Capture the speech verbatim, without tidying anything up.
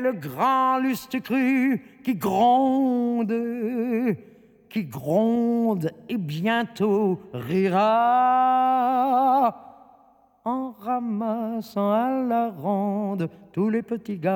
le grand lustre cru qui gronde, qui gronde et bientôt rira en ramassant à la ronde tous les petits gars